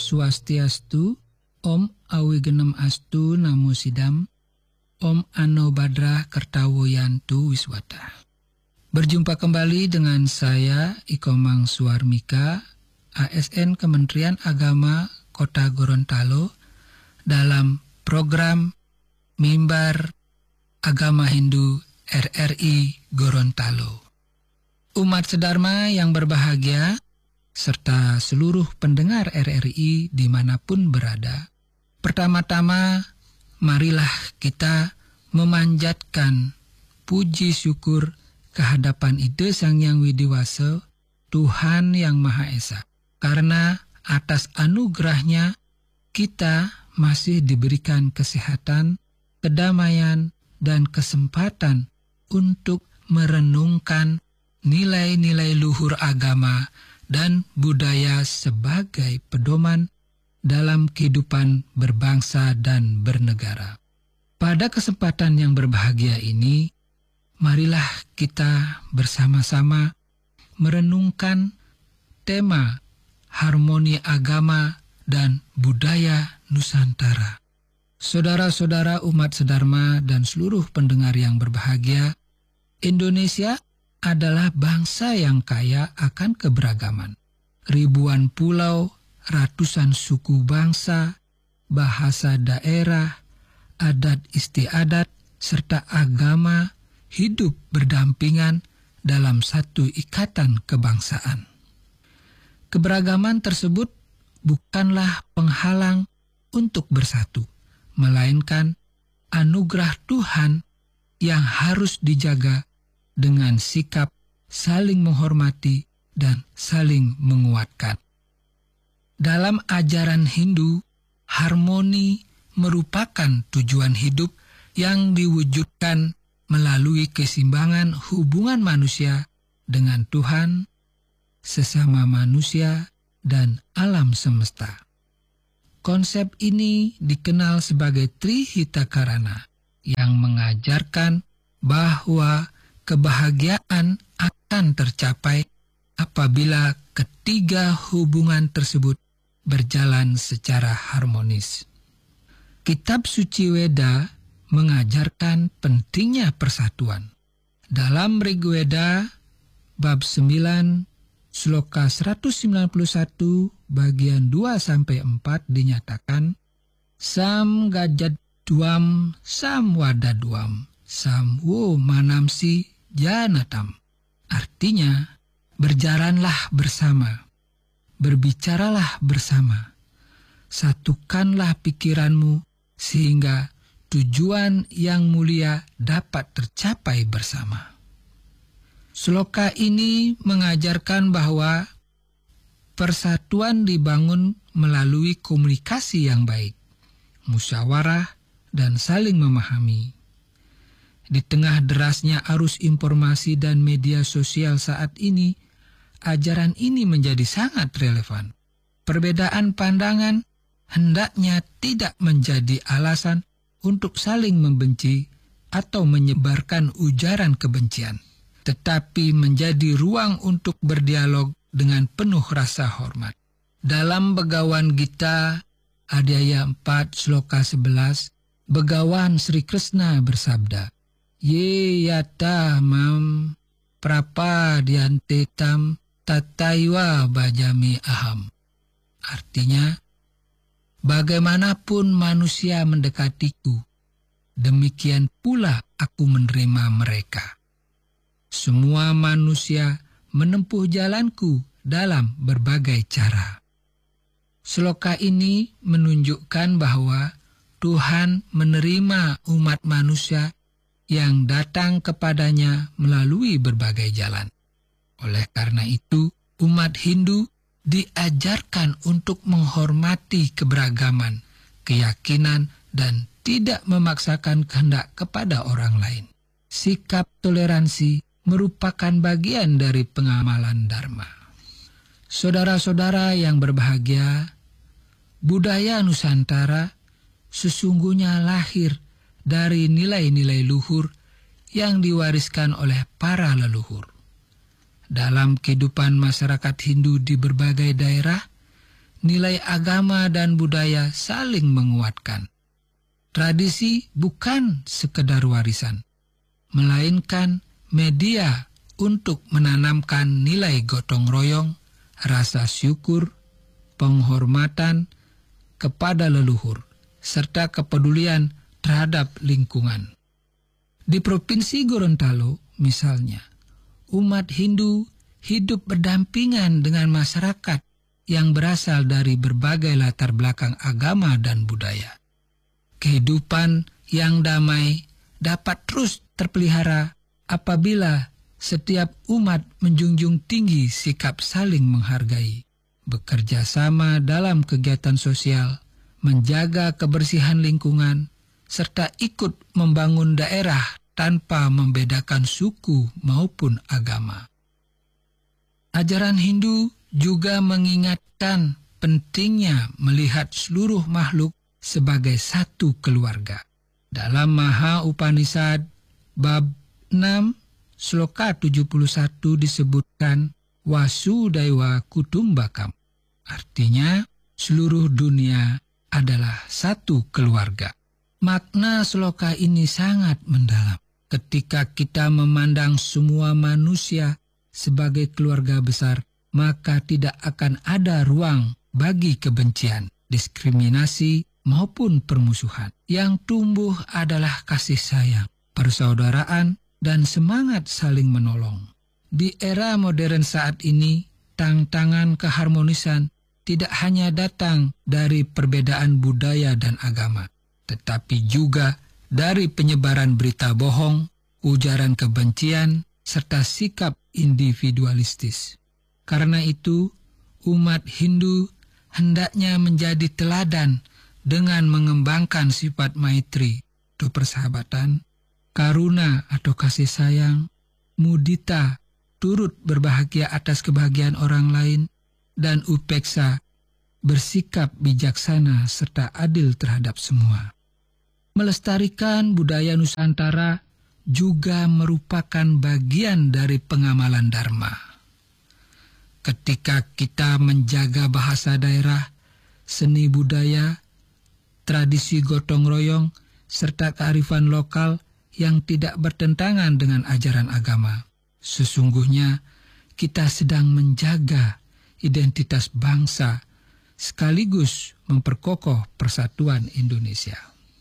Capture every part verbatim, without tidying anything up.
Swastiastu, Om Awigenem Astu Namo Sidam, Om Ano Badra Kertawoyantu Wiswata. Berjumpa kembali dengan saya, Ikomang Suarmika, A S N Kementerian Agama Kota Gorontalo, dalam program Mimbar Agama Hindu R R I Gorontalo. Umat sedharma yang berbahagia, serta seluruh pendengar R R I dimanapun berada, pertama-tama marilah kita memanjatkan puji syukur kehadapan Ide Sang Hyang Widiwasa, Tuhan Yang Maha Esa. Karena atas anugerahnya kita masih diberikan kesehatan, kedamaian, dan kesempatan untuk merenungkan nilai-nilai luhur agama dan budaya sebagai pedoman dalam kehidupan berbangsa dan bernegara. Pada kesempatan yang berbahagia ini, marilah kita bersama-sama merenungkan tema harmoni agama dan budaya Nusantara. Saudara-saudara umat sedharma dan seluruh pendengar yang berbahagia, Indonesia adalah bangsa yang kaya akan keberagaman. Ribuan pulau, ratusan suku bangsa, bahasa daerah, adat istiadat, serta agama hidup berdampingan dalam satu ikatan kebangsaan. Keberagaman tersebut bukanlah penghalang untuk bersatu, melainkan anugerah Tuhan yang harus dijaga dengan sikap saling menghormati dan saling menguatkan. Dalam ajaran Hindu, harmoni merupakan tujuan hidup yang diwujudkan melalui keseimbangan hubungan manusia dengan Tuhan, sesama manusia, dan alam semesta. Konsep ini dikenal sebagai Trihitakarana yang mengajarkan bahwa kebahagiaan akan tercapai apabila ketiga hubungan tersebut berjalan secara harmonis. Kitab Suci Weda mengajarkan pentingnya persatuan. Dalam Rigweda bab sembilan Sloka seratus sembilan puluh satu bagian dua sampai empat dinyatakan, Sam gajat duam sam wadaduam sam wo manamsi janatam. Artinya, berjalanlah bersama, berbicaralah bersama, satukanlah pikiranmu sehingga tujuan yang mulia dapat tercapai bersama. Sloka ini mengajarkan bahwa persatuan dibangun melalui komunikasi yang baik, musyawarah, dan saling memahami. Di tengah derasnya arus informasi dan media sosial saat ini, ajaran ini menjadi sangat relevan. Perbedaan pandangan hendaknya tidak menjadi alasan untuk saling membenci atau menyebarkan ujaran kebencian, tetapi menjadi ruang untuk berdialog dengan penuh rasa hormat. Dalam Begawan Gita, Adhyaya empat, Sloka sebelas, Begawan Sri Krishna bersabda, Ye yata mam prapadhyante tam tataiwa bajami aham. Artinya, bagaimanapun manusia mendekatiku, demikian pula aku menerima mereka. Semua manusia menempuh jalanku dalam berbagai cara. Sloka ini menunjukkan bahwa Tuhan menerima umat manusia yang datang kepadanya melalui berbagai jalan. Oleh karena itu, umat Hindu diajarkan untuk menghormati keberagaman, keyakinan, dan tidak memaksakan kehendak kepada orang lain. Sikap toleransi merupakan bagian dari pengamalan Dharma. Saudara-saudara yang berbahagia, budaya Nusantara sesungguhnya lahir dari nilai-nilai luhur yang diwariskan oleh para leluhur. Dalam kehidupan masyarakat Hindu di berbagai daerah, nilai agama dan budaya saling menguatkan. Tradisi bukan sekedar warisan, melainkan media untuk menanamkan nilai gotong royong, rasa syukur, penghormatan kepada leluhur, serta kepedulian terhadap lingkungan. Di Provinsi Gorontalo, misalnya, umat Hindu hidup berdampingan dengan masyarakat yang berasal dari berbagai latar belakang agama dan budaya. Kehidupan yang damai dapat terus terpelihara apabila setiap umat menjunjung tinggi sikap saling menghargai, bekerja sama dalam kegiatan sosial, menjaga kebersihan lingkungan, serta ikut membangun daerah tanpa membedakan suku maupun agama. Ajaran Hindu juga mengingatkan pentingnya melihat seluruh makhluk sebagai satu keluarga. Dalam Maha Upanishad bab enam sloka tujuh puluh satu disebutkan Wasudhaiva Kutumbakam. Artinya seluruh dunia adalah satu keluarga. Makna sloka ini sangat mendalam. Ketika kita memandang semua manusia sebagai keluarga besar, maka tidak akan ada ruang bagi kebencian, diskriminasi, maupun permusuhan. Yang tumbuh adalah kasih sayang, persaudaraan, dan semangat saling menolong. Di era modern saat ini, tantangan keharmonisan tidak hanya datang dari perbedaan budaya dan agama, tetapi juga dari penyebaran berita bohong, ujaran kebencian, serta sikap individualistis. Karena itu, umat Hindu hendaknya menjadi teladan dengan mengembangkan sifat maitri atau persahabatan, karuna atau kasih sayang, mudita, turut berbahagia atas kebahagiaan orang lain, dan upeksa, bersikap bijaksana serta adil terhadap semua. Melestarikan budaya Nusantara juga merupakan bagian dari pengamalan Dharma. Ketika kita menjaga bahasa daerah, seni budaya, tradisi gotong royong, serta kearifan lokal yang tidak bertentangan dengan ajaran agama, sesungguhnya kita sedang menjaga identitas bangsa sekaligus memperkokoh persatuan Indonesia.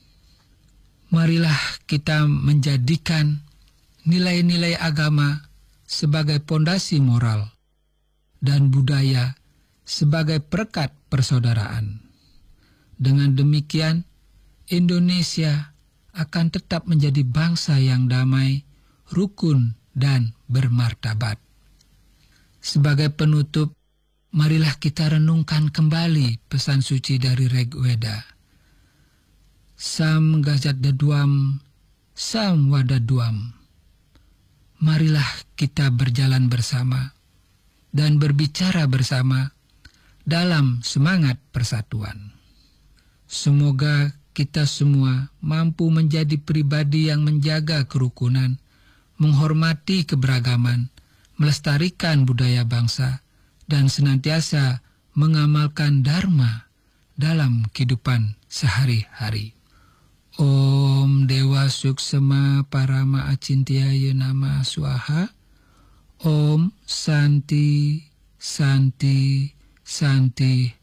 Marilah kita menjadikan nilai-nilai agama sebagai pondasi moral dan budaya sebagai perekat persaudaraan. Dengan demikian, Indonesia akan tetap menjadi bangsa yang damai, rukun, dan bermartabat. Sebagai penutup, marilah kita renungkan kembali pesan suci dari Rigveda. Sam gajat daduam, sam wadaduam. Marilah kita berjalan bersama dan berbicara bersama dalam semangat persatuan. Semoga kita semua mampu menjadi pribadi yang menjaga kerukunan, menghormati keberagaman, melestarikan budaya bangsa, dan senantiasa mengamalkan dharma dalam kehidupan sehari-hari. Om Dewa Suksema Parama Acintyaya Nama Swaha. Om Santi Santi Santi